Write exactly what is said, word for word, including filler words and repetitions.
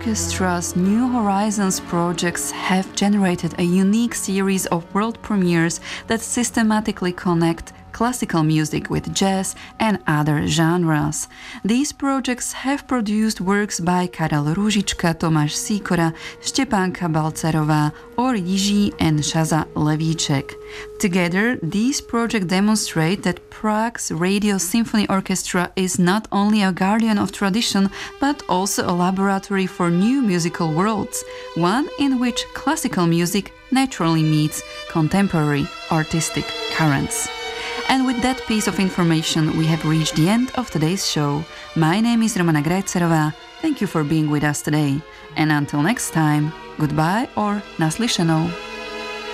Orchestra's New Horizons projects have generated a unique series of world premieres that systematically connect classical music with jazz and other genres. These projects have produced works by Karel Růžička, Tomáš Sýkora, Štěpánka Balcarová, or Jiří and Shaza Levíček. Together, these projects demonstrate that Prague's Radio Symphony Orchestra is not only a guardian of tradition, but also a laboratory for new musical worlds, one in which classical music naturally meets contemporary artistic currents. And with that piece of information, we have reached the end of today's show. My name is Romana Grajcerová. Thank you for being with us today. And until next time, goodbye or naslyšenou.